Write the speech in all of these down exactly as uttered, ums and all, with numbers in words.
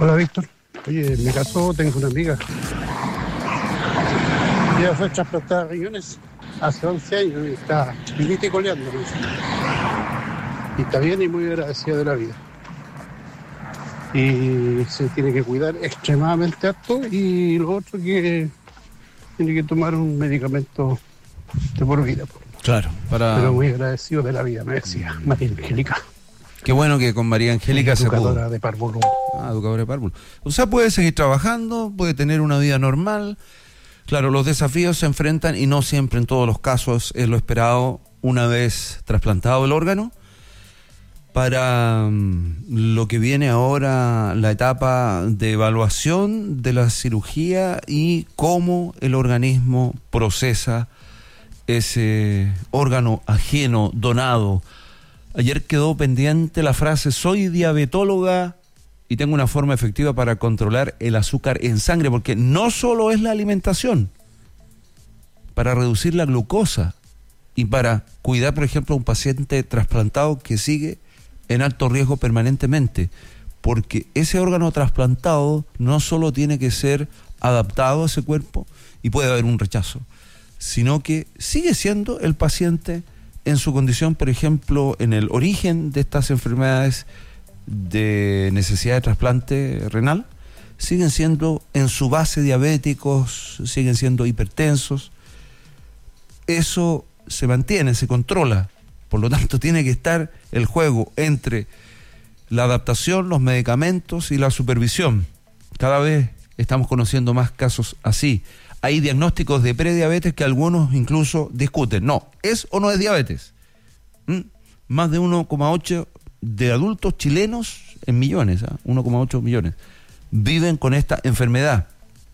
Hola, Víctor. Oye, en mi caso tengo una amiga. Ella fue trasplantada de riñones hace once años y está vivita y coleando. ¿No? Y está bien y muy agradecida de la vida. Y se tiene que cuidar extremadamente harto, y lo otro que tiene que tomar un medicamento de por vida. Claro, para... Pero muy agradecido de la vida, me decía María Angélica. Qué bueno que con María Angélica se pudo. Educadora de párvulo. Ah, educadora de párvulo. O sea, puede seguir trabajando, puede tener una vida normal. Claro, los desafíos se enfrentan y no siempre en todos los casos es lo esperado una vez trasplantado el órgano. Para um, lo que viene ahora, la etapa de evaluación de la cirugía y cómo el organismo procesa ese órgano ajeno, donado. Ayer quedó pendiente la frase: soy diabetóloga y tengo una forma efectiva para controlar el azúcar en sangre, porque no solo es la alimentación, para reducir la glucosa y para cuidar, por ejemplo, a un paciente trasplantado que sigue en alto riesgo permanentemente, porque ese órgano trasplantado no solo tiene que ser adaptado a ese cuerpo y puede haber un rechazo, sino que sigue siendo el paciente en su condición, por ejemplo, en el origen de estas enfermedades de necesidad de trasplante renal, siguen siendo en su base diabéticos, siguen siendo hipertensos. Eso se mantiene, se controla. Por lo tanto, tiene que estar el juego entre la adaptación, los medicamentos y la supervisión. Cada vez estamos conociendo más casos así. Hay diagnósticos de prediabetes que algunos incluso discuten. No, ¿es o no es diabetes? ¿Mm? Más de uno coma ocho de adultos chilenos en millones, ¿eh? uno coma ocho millones, viven con esta enfermedad.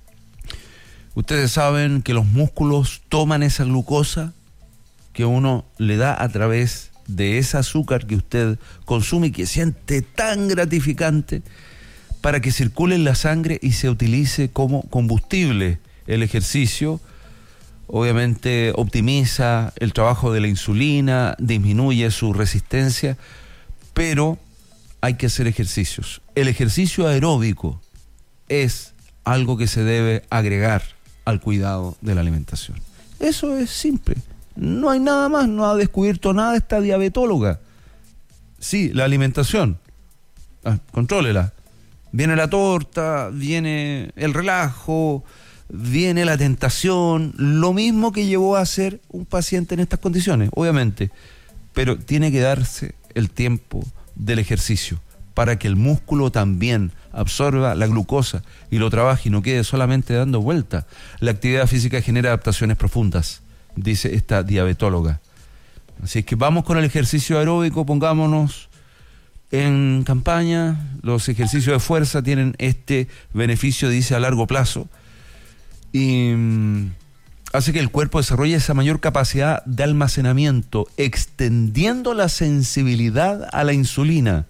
Ustedes saben que los músculos toman esa glucosa que uno le da a través de ese azúcar que usted consume y que siente tan gratificante, para que circule en la sangre y se utilice como combustible. El ejercicio obviamente optimiza el trabajo de la insulina, disminuye su resistencia, pero hay que hacer ejercicios. El ejercicio aeróbico es algo que se debe agregar al cuidado de la alimentación. Eso es simple. No hay nada más, no ha descubierto nada esta diabetóloga. Sí, la alimentación, ah, contrólela. Viene la torta, viene el relajo, viene la tentación, lo mismo que llevó a ser un paciente en estas condiciones, obviamente, pero tiene que darse el tiempo del ejercicio para que el músculo también absorba la glucosa y lo trabaje y no quede solamente dando vuelta. La actividad física genera adaptaciones profundas, dice esta diabetóloga. Así es que vamos con el ejercicio aeróbico, pongámonos en campaña. Los ejercicios de fuerza tienen este beneficio, dice, a largo plazo, y mmm, hace que el cuerpo desarrolle esa mayor capacidad de almacenamiento, extendiendo la sensibilidad a la insulina.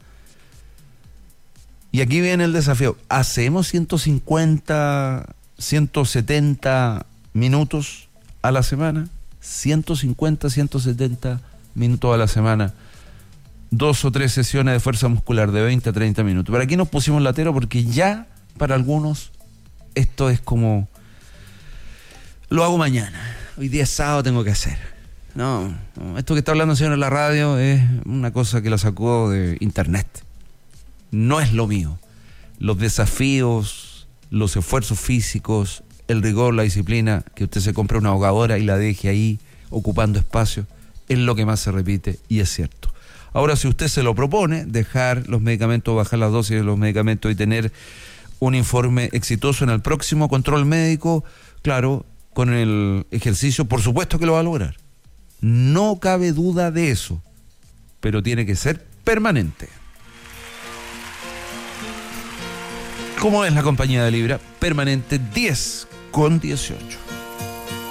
Y aquí viene el desafío: ¿hacemos ciento cincuenta, ciento setenta minutos a la semana? ciento cincuenta, ciento setenta minutos a la semana, dos o tres sesiones de fuerza muscular de veinte a treinta minutos. Pero aquí nos pusimos latero porque ya para algunos esto es como: lo hago mañana, hoy día es sábado, tengo que hacer. No, no, esto que está hablando el señor en la radio es una cosa que lo sacó de internet. No es lo mío. Los desafíos, los esfuerzos físicos, el rigor, la disciplina, que usted se compre una ahogadora y la deje ahí ocupando espacio, es lo que más se repite y es cierto. Ahora, si usted se lo propone, dejar los medicamentos, bajar las dosis de los medicamentos y tener un informe exitoso en el próximo control médico, claro, con el ejercicio, por supuesto que lo va a lograr. No cabe duda de eso, pero tiene que ser permanente. ¿Cómo es la compañía de Libra? Permanente diez con dieciocho.